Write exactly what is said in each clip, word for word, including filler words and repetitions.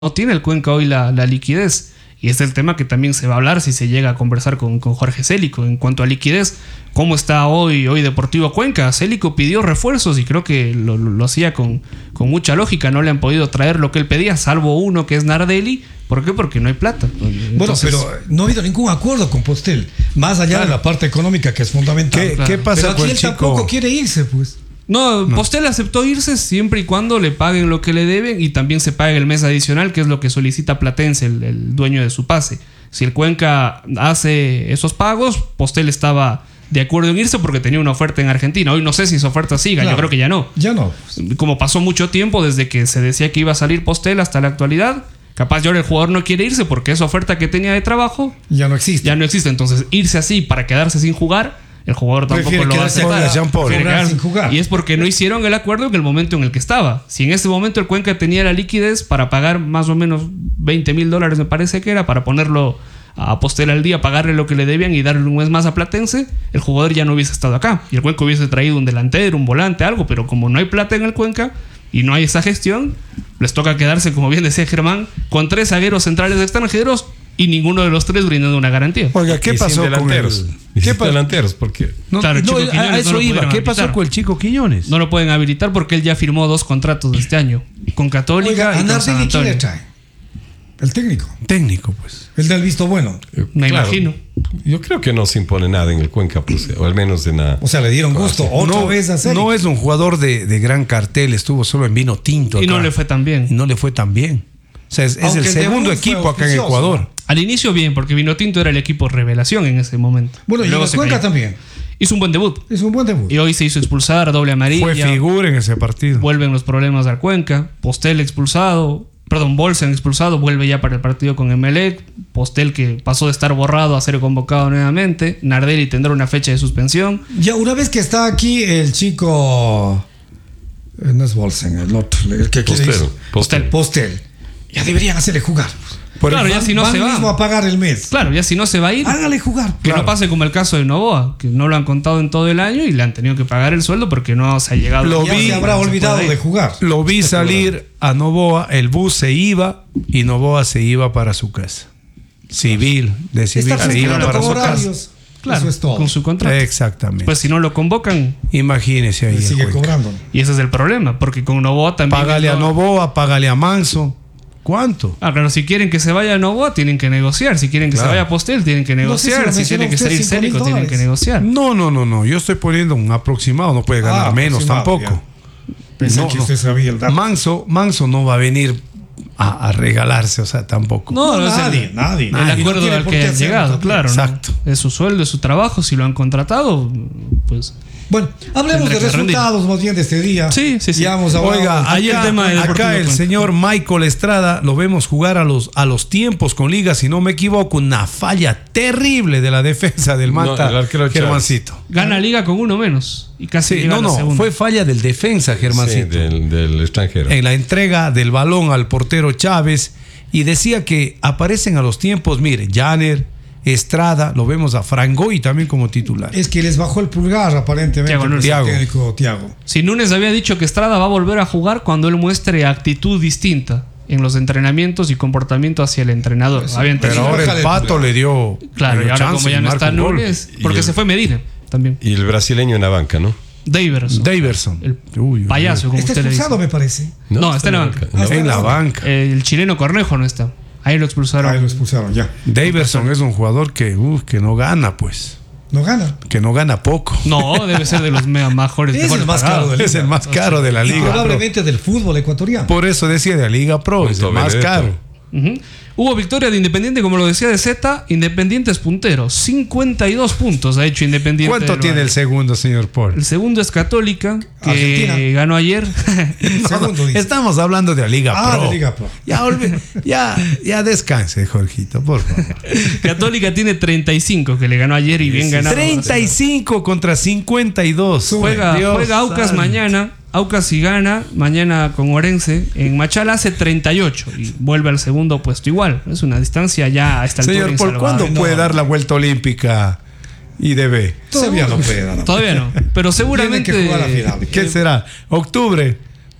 no tiene el Cuenca hoy la, la liquidez. Y este es el tema que también se va a hablar si se llega a conversar con, con Jorge Célico. En cuanto a liquidez, ¿cómo está hoy, hoy Deportivo Cuenca? Célico pidió refuerzos y creo que lo, lo, lo hacía con, con mucha lógica. No le han podido traer lo que él pedía, salvo uno que es Nardelli. ¿Por qué? Porque no hay plata. Entonces, bueno, pero no ha habido ningún acuerdo con Postel, más allá claro. de la parte económica que es fundamental. ¿Qué, claro. ¿qué pasa pero con aquí el él chico? Tampoco quiere irse, pues. No, no, Postel aceptó irse siempre y cuando le paguen lo que le deben y también se pague el mes adicional, que es lo que solicita Platense, el, el dueño de su pase. Si el Cuenca hace esos pagos, Postel estaba de acuerdo en irse porque tenía una oferta en Argentina. Hoy no sé si esa oferta siga, claro. Yo creo que ya no. Ya no. Como pasó mucho tiempo desde que se decía que iba a salir Postel hasta la actualidad, capaz ahora el jugador no quiere irse porque esa oferta que tenía de trabajo ya no existe. Ya no existe. Entonces, irse así para quedarse sin jugar, el jugador tampoco prefiere lo va a aceptar. Sin jugar. Y es porque no hicieron el acuerdo en el momento en el que estaba. Si en ese momento el Cuenca tenía la liquidez para pagar más o menos veinte mil dólares, me parece que era, para ponerlo a Postel al día, pagarle lo que le debían y darle un mes más a Platense, el jugador ya no hubiese estado acá. Y el Cuenca hubiese traído un delantero, un volante, algo. Pero como no hay plata en el Cuenca y no hay esa gestión, les toca quedarse, como bien decía Germán, con tres zagueros centrales extranjeros y ninguno de los tres brindando una garantía. Oiga, ¿qué pasó con el... ¿Qué pasó? Delanteros, porque no, claro, no, a eso no iba. ¿Qué habilitar. pasó con el chico Quiñones? No lo pueden habilitar porque él ya firmó dos contratos de este año, con Católica. Oiga, y con San Nardelli, ¿quién le Antonio. trae? El técnico. Técnico, pues. El del visto bueno. Me claro, imagino. Yo creo que no se impone nada en el Cuenca, pues, o al menos en la... O sea, le dieron gusto otra no, vez a hacer. No es un jugador de, de gran cartel, estuvo solo en vino tinto acá. Y no le fue tan bien. Y no le fue tan bien. O sea, es, es el segundo equipo acá en Ecuador. Al inicio bien, porque Vinotinto era el equipo revelación en ese momento. Bueno, y luego el Cuenca también. Hizo un buen debut. Hizo un buen debut. Y hoy se hizo expulsar, doble amarilla. Fue figura en ese partido. Vuelven los problemas al Cuenca. Postel expulsado. Perdón, Bolsen expulsado. Vuelve ya para el partido con Emelec. Postel, que pasó de estar borrado a ser convocado nuevamente. Nardelli tendrá una fecha de suspensión. Ya una vez que está aquí el chico... Eh, no es Bolsen, el otro. El que Postel. Postel. Postel. Ya deberían hacerle jugar. Por claro, ya si no van se va. mismo a pagar el mes. Claro, ya si no se va a ir. Hágale jugar. Que claro. no pase como el caso de Novoa, que no lo han contado en todo el año y le han tenido que pagar el sueldo porque no se ha llegado. Lo ya vi, se habrá olvidado de jugar. Lo vi salir a Novoa, el bus se iba y Novoa se iba para su casa. Civil, de civil Está se iba para su horarios. casa. Claro, eso es todo. con su contrato. Exactamente. Pues si no lo convocan, imagínese ahí. Sigue cobrando. Y ese es el problema, porque con Novoa también. Págale a Novoa, págale a Manso. ¿Cuánto? Ah, claro, si quieren que se vaya a Novoa, tienen que negociar. Si quieren que claro. se vaya a Postel, tienen que negociar. No sé si, si tienen que salir Célico, tienen que negociar. No, no, no, no. Yo estoy poniendo un aproximado. No puede ganar ah, menos tampoco. Pensé no, que no. usted sabía el dato. Manso, Manso no va a venir a, a regalarse, o sea, tampoco. No, no, no es nadie, el, nadie. El nadie. acuerdo no al que han llegado, claro. Exacto. ¿no? Es su sueldo, es su trabajo. Si lo han contratado, pues. Bueno, hablemos de resultados rendir. más bien de este día. Sí, sí, sí. Ya vamos a Oiga, ayer acá, tema de acá el señor Michael Estrada lo vemos jugar a los, a los tiempos con Liga, si no me equivoco, una falla terrible de la defensa del Manta, no, Germancito. Gana Liga con uno menos. Y casi sí, llega no, a la no, segunda. fue falla del defensa, Germancito. Sí, del, del extranjero. En la entrega del balón al portero Chávez, y decía que aparecen a los tiempos, mire, Janer, Estrada, lo vemos a Frangoy también como titular. Es que les bajó el pulgar aparentemente. Thiago Núñez. El técnico Thiago. Si Núñez había dicho que Estrada va a volver a jugar cuando él muestre actitud distinta en los entrenamientos y comportamiento hacia el entrenador. Pues, Había pero ahora el Pato le dio claro, le dio y ahora como ya no está Núñez, porque el, se fue Medina también. Y el brasileño en la banca, ¿no? Daverson. Daverson. El uy, uy, payaso, como está usted le dice. expulsado, me parece. No, no está en la banca. En la banca. En la banca. El chileno Cornejo no está. Ahí lo expulsaron. Ahí lo expulsaron, ya. Daverson es un jugador que, uh, que no gana, pues. No gana. Que no gana poco. No, debe ser de los mejores. Es el más caro de la liga. Es el más caro de la liga. Y probablemente del fútbol ecuatoriano. Por eso decía de la Liga Pro, es el más caro. Uh-huh. Hubo victoria de Independiente, como lo decía de Z. Independiente es puntero. cincuenta y dos puntos ha hecho Independiente. ¿Cuánto tiene el segundo, señor Paul? El segundo es Católica, que Argentina. ganó ayer. No, Segundo, no, dice. estamos hablando de la Liga Ah, Pro. de Liga Pro. Ya, olvi- ya, ya descanse, Jorgito, por favor. Católica tiene treinta y cinco, que le ganó ayer y bien ganado. treinta y cinco contra cincuenta y dos. Juega, Dios juega Aucas santo. mañana. Aucas si gana mañana con Orense en Machala hace treinta y ocho y vuelve al segundo puesto igual. Es una distancia ya a esta altura. Señor, ¿por cuándo No, puede no. dar la vuelta olímpica I D B? Todavía no puede dar. Todavía no, pero seguramente Tienen que jugar a final. ¿Qué será? ¿Octubre?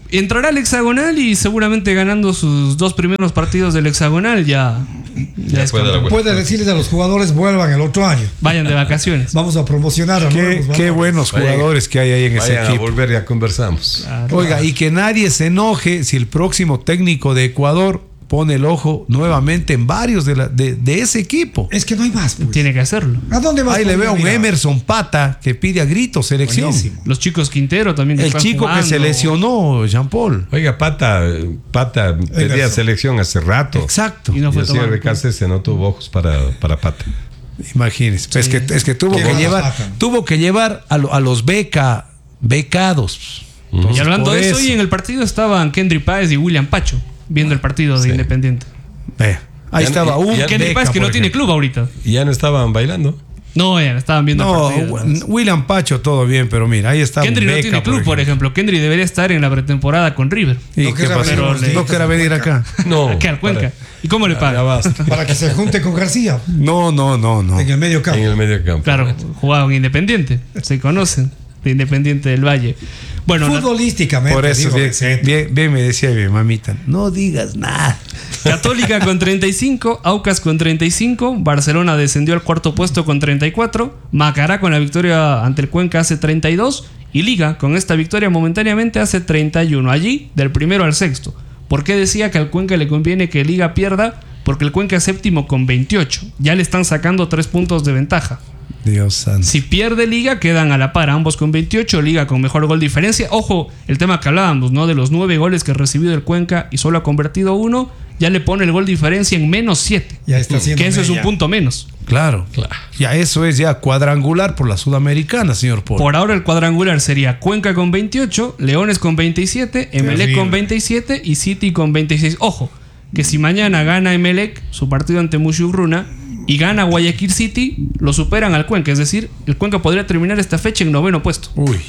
entrará al hexagonal y seguramente ganando sus dos primeros partidos del hexagonal ya, ya, Ya es puede dar campeón. vuelta. Puede decirles a los jugadores vuelvan el otro año. Vayan de vacaciones. Vamos a promocionar a Qué, nuevos qué valores. buenos Vayan- jugadores que hay ahí en ese Vayan a equipo. volver, ya conversamos. Claro. Oiga, y que nadie se enoje si el próximo técnico de Ecuador pone el ojo nuevamente en varios de, la, de, de ese equipo. Es que no hay más. Pues. Tiene que hacerlo. ¿A dónde más? Ahí le podría veo a un mirar? Emerson Pata que pide a gritos selección. Buenísimo. Los chicos Quintero también. que El están chico que jugando. se lesionó, Jean Paul. Oiga, Pata, Pata pedía Emerson. selección hace rato. Exacto. Y no Y fue el señor tomado. de Cáceres no tuvo ojos para, para Pata. Imagínense. Es, que, es que tuvo Qué que buena llevar, pata. tuvo que llevar a, lo- a los beca, becados. Y Entonces, hablando por de eso, y en el partido estaban Kendry Páez y William Pacho viendo el partido de Sí. Independiente. Ve, ahí Ya- estaba un ya- Kendry beca, Páez que no por tiene ejemplo. club ahorita. Y ya no estaban bailando. No, ya estaban viendo No, el partido. Wi- William Pacho todo bien, pero mira, ahí está. Kendry un no beca, tiene club, por ejemplo. Kendry debería estar en la pretemporada con River. ¿Y No qué querrá pasó? venir a los No días quiera de venir Cuenca. acá. No. ¿Qué al Cuenca? para- ¿Y cómo le Ya paga? basta. Para que se junte con García No, no, no, no. en el medio campo. En el medio campo. Claro, jugaba en Independiente. Se conocen. De Independiente del Valle. Bueno, la- Futbolísticamente. Por eso, digo, bien, Vicente. bien- bien me decía mi mamita, no digas nada. Católica con treinta y cinco, Aucas con treinta y cinco, Barcelona descendió al cuarto puesto con treinta y cuatro, Macará con la victoria ante el Cuenca hace treinta y dos y Liga con esta victoria momentáneamente hace treinta y uno. Allí, del primero al sexto. ¿Por qué decía que al Cuenca le conviene que Liga pierda? Porque el Cuenca es séptimo con veintiocho. Ya le están sacando tres puntos de ventaja. Dios santo. Si pierde Liga, quedan a la par, ambos con veintiocho, Liga con mejor gol diferencia. Ojo, el tema que hablábamos, ¿no? De los nueve goles que ha recibido el Cuenca y solo ha convertido uno, ya le pone el gol diferencia en menos siete. Ya está haciendo Que eso es un mella. punto menos. Claro. Ya eso es ya cuadrangular por la Sudamericana, señor Paul. Por ahora el cuadrangular sería Cuenca con veintiocho, Leones con veintisiete, Emelec Terrible. con veintisiete y City con veintiséis. Ojo, que si mañana gana Emelec su partido ante Mushugruna y gana Guayaquil City, lo superan al Cuenca. Es decir, el Cuenca podría terminar esta fecha en noveno puesto. Uy.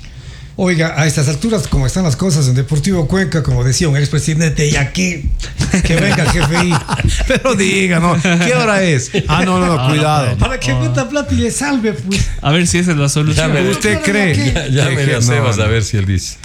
Oiga, a estas alturas, como están las cosas en Deportivo Cuenca, como decía un expresidente, y aquí, que venga el G F I, Pero diga, ¿no? ¿Qué hora es? Ah, no, no, no, cuidado. para que meta plata y le salve, pues. A ver si esa es la solución. Ya me- ¿Usted Pero, cree? ¿qué? Ya, ya me No, a Sebas no. a ver si él dice.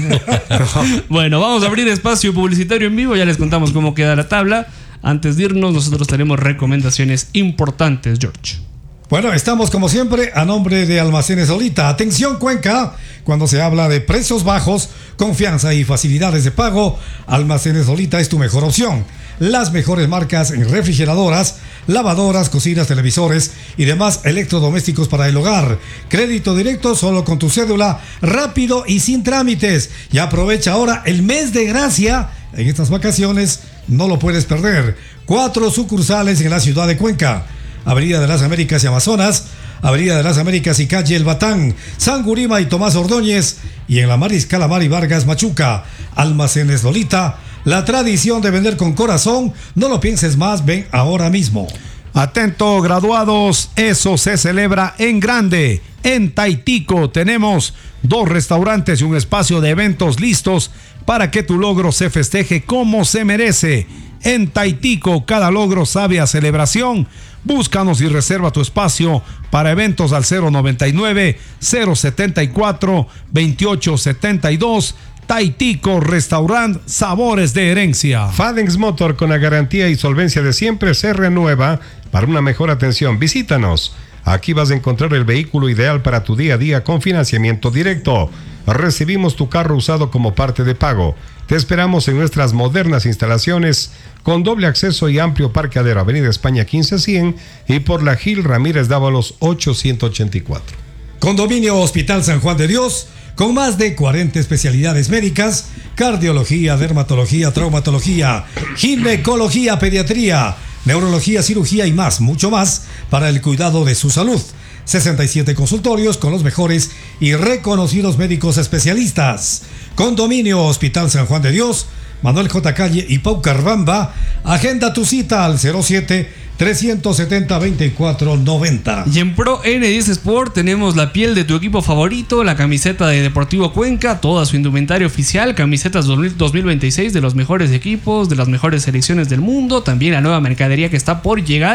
Bueno, vamos a abrir espacio publicitario en vivo. Ya les contamos cómo queda la tabla. Antes de irnos, nosotros tenemos recomendaciones importantes, George. Bueno, estamos como siempre a nombre de Almacenes Solita. Atención Cuenca, cuando se habla de precios bajos, confianza y facilidades de pago, Almacenes Solita es tu mejor opción. Las mejores marcas en refrigeradoras, lavadoras, cocinas, televisores y demás electrodomésticos para el hogar. Crédito directo solo con tu cédula, rápido y sin trámites. Y aprovecha ahora el mes de gracia en estas vacaciones, no lo puedes perder. Cuatro sucursales en la ciudad de Cuenca. Avenida de las Américas y Amazonas, Avenida de las Américas y calle El Batán, San Gurima y Tomás Ordóñez, y en la Mariscal Mari Vargas Machuca. Almacenes Lolita, la tradición de vender con corazón. No lo pienses más, ven ahora mismo. Atento, graduados, eso se celebra en grande. En Taitico tenemos dos restaurantes y un espacio de eventos listos para que tu logro se festeje como se merece. En Taitico, cada logro sabe a celebración. Búscanos y reserva tu espacio para eventos al cero noventa y nueve, cero setenta y cuatro, veintiocho setenta y dos. Taitico Restaurant, sabores de herencia. Fadenx Motor, con la garantía y solvencia de siempre, se renueva para una mejor atención. Visítanos. Aquí vas a encontrar el vehículo ideal para tu día a día con financiamiento directo. Recibimos tu carro usado como parte de pago. Te esperamos en nuestras modernas instalaciones con doble acceso y amplio parqueadero, Avenida España quince cien y por la Gil Ramírez Dávalos ochocientos ochenta y cuatro. Condominio Hospital San Juan de Dios, con más de cuarenta especialidades médicas: cardiología, dermatología, traumatología, ginecología, pediatría, neurología, cirugía y más, mucho más para el cuidado de su salud. sesenta y siete consultorios con los mejores y reconocidos médicos especialistas. Condominio Hospital San Juan de Dios, Manuel J. Calle y Pau Carbamba. Agenda tu cita al cero siete, trescientos setenta, veinticuatro noventa. Y en Pro N diez Sport tenemos la piel de tu equipo favorito, la camiseta de Deportivo Cuenca, toda su indumentaria oficial, camisetas dos mil veintiséis de los mejores equipos, de las mejores selecciones del mundo, también la nueva mercadería que está por llegar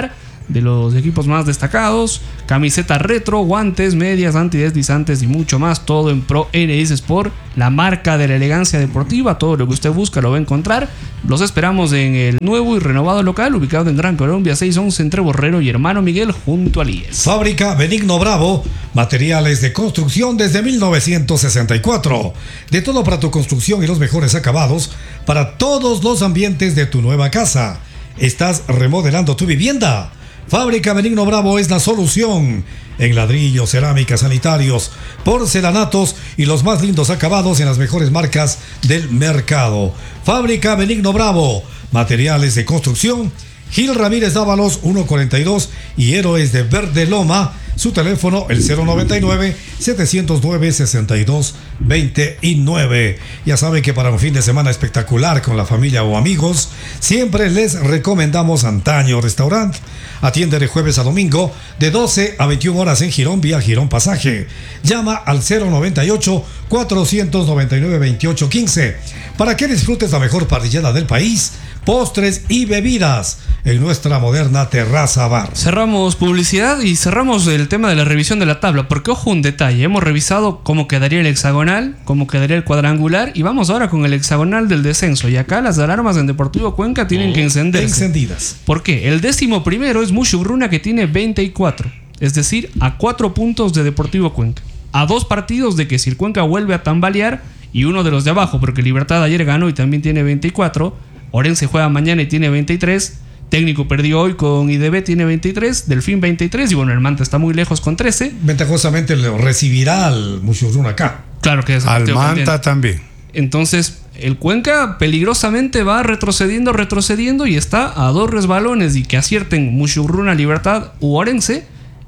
de los equipos más destacados, camiseta retro, guantes, medias antideslizantes y mucho más, todo en Pro N S Sport, la marca de la elegancia deportiva. Todo lo que usted busca lo va a encontrar. Los esperamos en el nuevo y renovado local ubicado en Gran Colombia seiscientos once entre Borrero y Hermano Miguel junto al I E S. Fábrica Benigno Bravo, materiales de construcción desde mil novecientos sesenta y cuatro. De todo para tu construcción y los mejores acabados para todos los ambientes de tu nueva casa. ¿Estás remodelando tu vivienda? Fábrica Benigno Bravo es la solución. En ladrillos, cerámicas, sanitarios, porcelanatos y los más lindos acabados en las mejores marcas del mercado. Fábrica Benigno Bravo, materiales de construcción. Gil Ramírez Dávalos ciento cuarenta y dos y Héroes de Verde Loma. Su teléfono el cero noventa y nueve, setecientos nueve, sesenta y dos veintinueve. Ya saben que para un fin de semana espectacular con la familia o amigos, siempre les recomendamos Antaño Restaurant. Atiende de jueves a domingo de doce a veintiuna horas en Girón vía Girón Pasaje. Llama al cero noventa y ocho, cuatrocientos noventa y nueve, veintiocho quince para que disfrutes la mejor parrillada del país, postres y bebidas en nuestra moderna terraza bar. Cerramos publicidad y cerramos el tema de la revisión de la tabla, porque ojo un detalle, hemos revisado cómo quedaría el hexagonal, cómo quedaría el cuadrangular y vamos ahora con el hexagonal del descenso, y acá las alarmas en Deportivo Cuenca tienen que encenderse. Encendidas. ¿Por qué? El décimo primero es Mushurruna, que tiene veinticuatro, es decir, a cuatro puntos de Deportivo Cuenca, a dos partidos de que si el Cuenca vuelve a tambalear, y uno de los de abajo, porque Libertad ayer ganó y también tiene veinticuatro, Orense juega mañana y tiene veintitrés, Técnico perdió hoy con I D B, tiene veintitrés, Delfín veintitrés, y bueno, el Manta está muy lejos con trece. Ventajosamente lo recibirá al Mushurruna acá. Claro que es Al partido Manta pendiente. también. Entonces, el Cuenca peligrosamente va retrocediendo, retrocediendo y está a dos resbalones, y que acierten Mushurruna, Libertad u Orense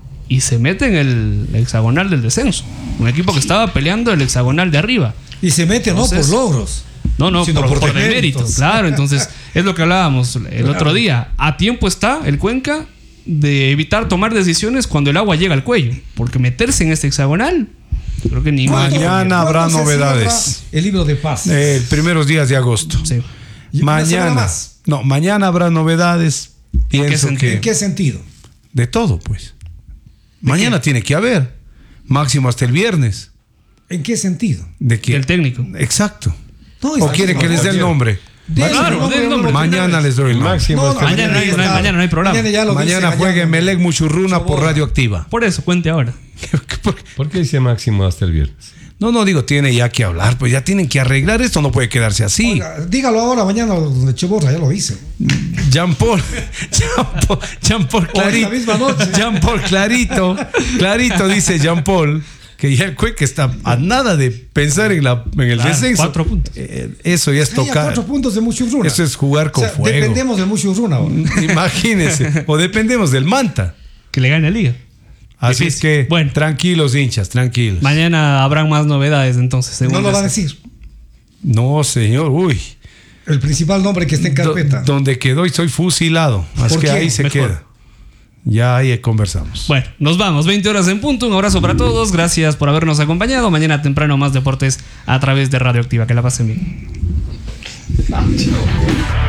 y se mete en el hexagonal del descenso. Un equipo que estaba peleando el hexagonal de arriba. Y se mete Entonces, no por logros. No, no, sino por, por por deméritos. deméritos. Claro, entonces es lo que hablábamos el Claro. otro día. A tiempo está el Cuenca de evitar tomar decisiones cuando el agua llega al cuello. Porque meterse en este hexagonal, creo que ningún ¿Cuándo- equipo. Mañana habrá cuándo se novedades. cierra el libro de paz? Eh, primeros días de agosto. Sí. Y una semana Mañana. más. No, mañana habrá novedades. qué Pienso sentido? que. ¿En qué sentido? De todo, pues. Mañana qué? tiene que haber. Máximo hasta el viernes. ¿En qué sentido? ¿De qué? Del técnico. Exacto. No, ¿O está quiere bien, que les dé el no, nombre? Denle Claro, el nombre, den el nombre. Mañana les doy el nombre. Máximo. No, hasta no, el mañana no hay- viernes. no hay- mañana no hay programa. Mañana, ya lo Mañana dice, juegue mañana. Melec Muchurruna por Sobor. Radioactiva. Por eso, cuente ahora. ¿Por qué dice máximo hasta el viernes? No, no, digo, tiene ya que hablar, pues ya tienen que arreglar esto, no puede quedarse así. Oiga, dígalo ahora, mañana donde Cheborra, ya lo dice. Jean Paul, Jean Paul, Jean Paul O esta clarito, misma noche. Jean Paul clarito, clarito dice Jean Paul que ya el Cuenca está a nada de pensar en, la, en el Claro, descenso. cuatro puntos. Eh, eso ya es Sí, a tocar. cuatro puntos de Mushurruna. Eso es jugar con O sea, fuego. Dependemos del Mushurruna ahora. Imagínense. O dependemos del Manta. Que le gane la liga. Así Difícil. es que, Bueno. tranquilos, hinchas, tranquilos. Mañana habrán más novedades entonces. según No lo va a las- decir. No, señor, uy. El principal nombre que está en Do- carpeta. donde quedó y soy fusilado. Así ¿Por que qué? ahí se Mejor. queda. Ya ahí conversamos. Bueno, nos vamos. veinte horas en punto. Un abrazo para todos. Gracias por habernos acompañado. Mañana temprano más deportes a través de Radioactiva. Que la pasen bien.